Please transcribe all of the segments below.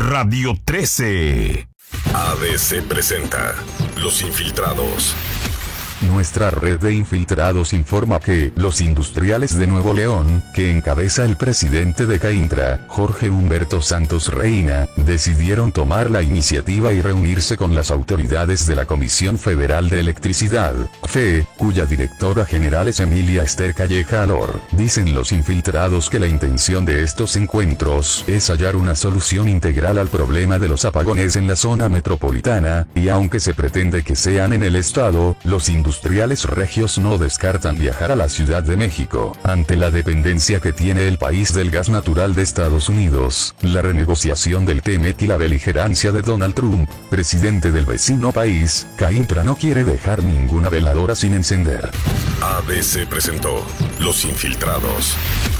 Radio 13. ABC presenta Los Infiltrados. Nuestra red de infiltrados informa que los industriales de Nuevo León, que encabeza el presidente de CAINTRA, Jorge Humberto Santos Reina, decidieron tomar la iniciativa y reunirse con las autoridades de la Comisión Federal de Electricidad, FE, cuya directora general es Emilia Esther Calleja Alor. Dicen los infiltrados que la intención de estos encuentros es hallar una solución integral al problema de los apagones en la zona metropolitana, y aunque se pretende que sean en el estado, los industriales regios no descartan viajar a la Ciudad de México. Ante la dependencia que tiene el país del gas natural de Estados Unidos, la renegociación del TEMEC y la beligerancia de Donald Trump, presidente del vecino país, CAINTRA no quiere dejar ninguna veladora sin encender. ABC presentó Los Infiltrados.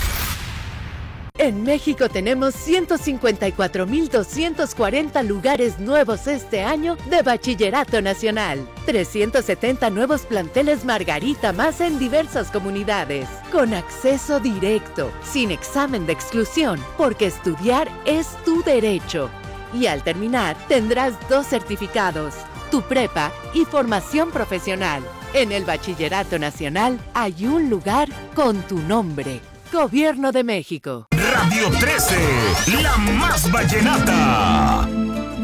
En México tenemos 154,240 lugares nuevos este año de Bachillerato Nacional. 370 nuevos planteles Margarita más en diversas comunidades. Con acceso directo, sin examen de exclusión, porque estudiar es tu derecho. Y al terminar, tendrás 2 certificados, tu prepa y formación profesional. En el Bachillerato Nacional hay un lugar con tu nombre. Gobierno de México. Radio 13, la más vallenata.